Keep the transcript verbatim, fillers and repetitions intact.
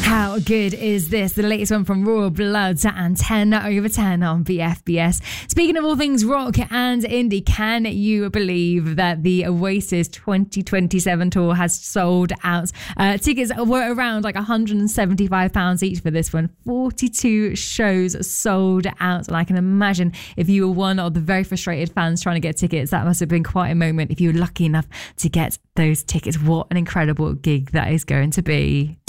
How good is this? The latest one from Royal Blood and ten over ten on B F B S. Speaking of all things rock and indie, can you believe that the Oasis twenty twenty-seven tour has sold out? Uh, tickets were around like one hundred seventy-five pounds each for this one. forty-two shows sold out. And I can imagine if you were one of the very frustrated fans trying to get tickets, that must have been quite a moment if you were lucky enough to get those tickets. What an incredible gig that is going to be.